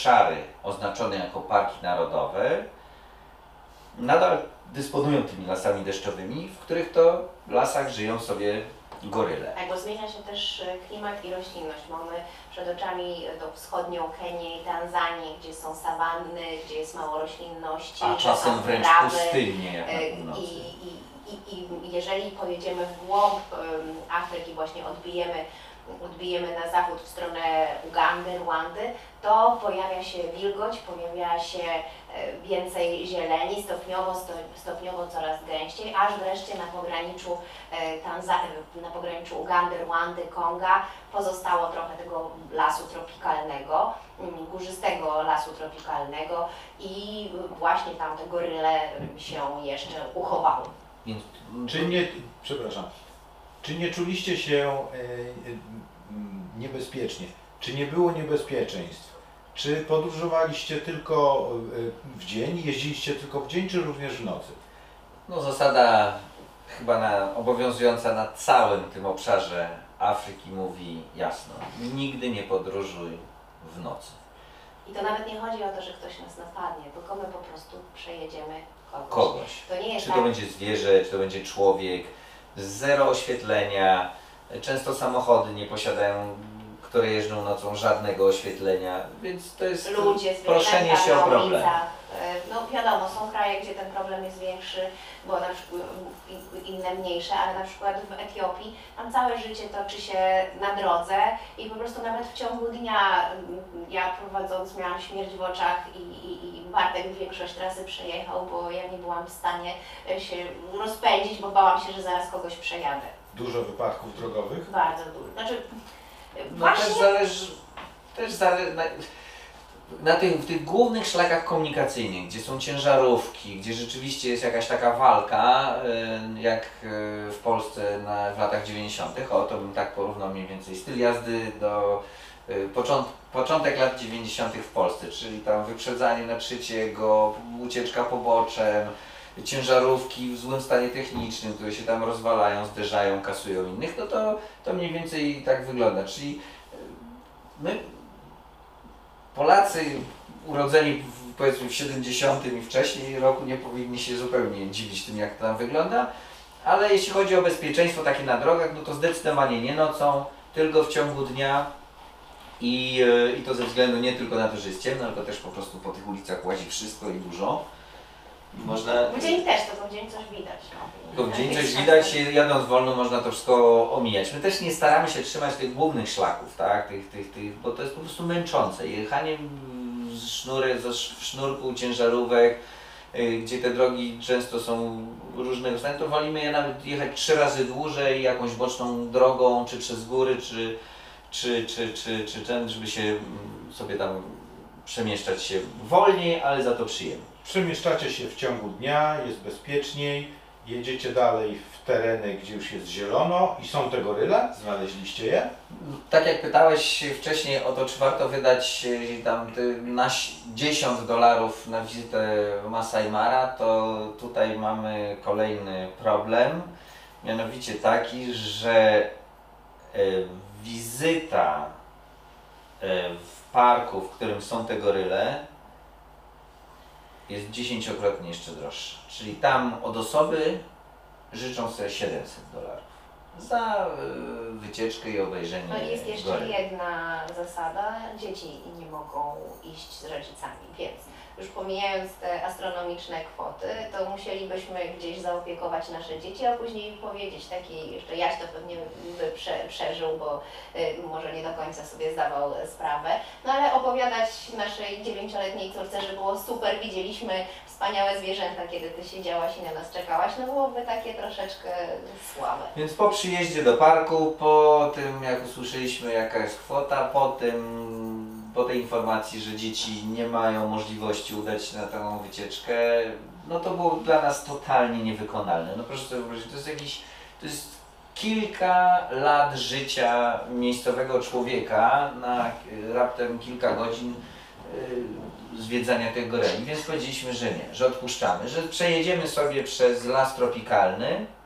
obszary oznaczone jako parki narodowe nadal dysponują tymi lasami deszczowymi, w których to lasach żyją sobie goryle. Tak, bo zmienia się też klimat i roślinność. Mamy przed oczami tą wschodnią Kenię i Tanzanię, gdzie są sawanny, gdzie jest mało roślinności. A czasem wręcz pustynie jak na północy. I jeżeli pojedziemy w głąb Afryki, właśnie odbijemy na zachód w stronę Ugandy, Rwandy, to pojawia się wilgoć, pojawia się więcej zieleni, stopniowo coraz gęściej, aż wreszcie na pograniczu Ugandy, Rwandy, Konga pozostało trochę tego lasu tropikalnego, górzystego lasu tropikalnego i właśnie tam te goryle się jeszcze uchowały. Więc, czy nie czuliście się niebezpiecznie? Czy nie było niebezpieczeństw? Czy podróżowaliście tylko w dzień, jeździliście tylko w dzień, czy również w nocy? no zasada chyba obowiązująca na całym tym obszarze Afryki mówi jasno, nigdy nie podróżuj w nocy. I to nawet nie chodzi o to, że ktoś nas napadnie, tylko my po prostu przejedziemy Kogoś. To nie jest czy to będzie zwierzę, czy to będzie człowiek, zero oświetlenia, często samochody nie posiadają, które jeżdżą nocą, żadnego oświetlenia, więc to jest proszenie się o problem. No wiadomo, są kraje, gdzie ten problem jest większy, bo na przykład inne mniejsze, ale na przykład w Etiopii tam całe życie toczy się na drodze i po prostu nawet w ciągu dnia, ja prowadząc miałam śmierć w oczach i Bartek większość trasy przejechał, bo ja nie byłam w stanie się rozpędzić, bo bałam się, że zaraz kogoś przejadę. Dużo wypadków drogowych? Bardzo dużo. Znaczy, no właśnie... też zależy w tych głównych szlakach komunikacyjnych, gdzie są ciężarówki, gdzie rzeczywiście jest jakaś taka walka, jak w Polsce w latach 90., to bym tak porównał mniej więcej styl jazdy do początek lat 90. w Polsce, czyli tam wyprzedzanie na trzeciego, ucieczka poboczem, ciężarówki w złym stanie technicznym, które się tam rozwalają, zderzają, kasują innych, no to mniej więcej tak wygląda. Czyli my, Polacy urodzeni powiedzmy w 70 i wcześniej roku, nie powinni się zupełnie dziwić tym, jak to tam wygląda, ale jeśli chodzi o bezpieczeństwo takie na drogach, no to zdecydowanie nie nocą, tylko w ciągu dnia i to ze względu nie tylko na to, że jest ciemno, tylko też po prostu po tych ulicach łazi wszystko i dużo. W dzień też, to w dzień coś widać. Tylko w dzień coś widać, jadąc wolno można to wszystko omijać. My też nie staramy się trzymać tych głównych szlaków, tak? Bo to jest po prostu męczące. Jechanie w sznurku ciężarówek, gdzie te drogi często są różnego stanu, to wolimy je nawet jechać 3 razy dłużej jakąś boczną drogą, czy przez góry, czy ten, żeby się sobie tam przemieszczać się wolniej, ale za to przyjemnie. Przemieszczacie się w ciągu dnia, jest bezpieczniej, jedziecie dalej w tereny, gdzie już jest zielono i są te goryle? Znaleźliście je? Tak jak pytałeś wcześniej o to, czy warto wydać tam na $10 na wizytę Masai Mara, to tutaj mamy kolejny problem, mianowicie taki, że wizyta w parku, w którym są te goryle, jest 10-krotnie jeszcze droższa. Czyli tam od osoby życzą sobie $700 za wycieczkę i obejrzenie No i jest jeszcze goryl. jedna zasada, dzieci nie mogą iść z rodzicami, więc już pomijając te astronomiczne kwoty, to musielibyśmy gdzieś zaopiekować nasze dzieci, a później powiedzieć takiej, jeszcze Jaś to pewnie by przeżył, bo może nie do końca sobie zdawał sprawę, no ale opowiadać naszej 9-letniej córce, że było super, widzieliśmy wspaniałe zwierzęta, kiedy ty siedziałaś i na nas czekałaś, no byłoby takie troszeczkę słabe. Więc po przyjeździe do parku, po tym jak usłyszeliśmy jaka jest kwota, po tej informacji, że dzieci nie mają możliwości udać się na tę wycieczkę, no to było dla nas totalnie niewykonalne. No proszę sobie wyobrazić, to jest kilka lat życia miejscowego człowieka na raptem kilka godzin zwiedzania tych goryli, więc powiedzieliśmy, że nie, że odpuszczamy, że przejedziemy sobie przez las tropikalny